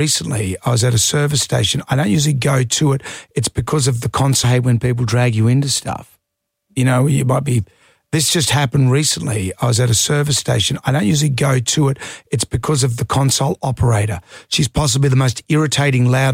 Recently, I was at a service station. I don't usually go to it. It's because of the console when people drag you into stuff. You know, you might be, this just happened recently. I was at a service station. I don't usually go to it. It's because of the console operator. She's possibly the most irritating, loud